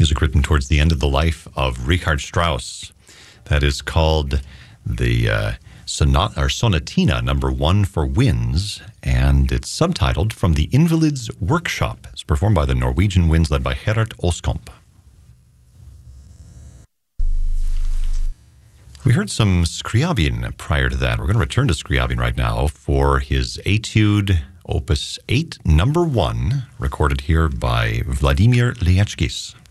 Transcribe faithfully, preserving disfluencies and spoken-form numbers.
Music written towards the end of the life of Richard Strauss. That is called the uh, sonat or Sonatina number one for winds, and it's subtitled From the Invalids' Workshop. It's performed by the Norwegian Winds led by Gerhard Oskamp. We heard some Scriabin prior to that. We're going to return to Scriabin right now for his Etude Opus eight, number one, recorded here by Vladimir Liechkis.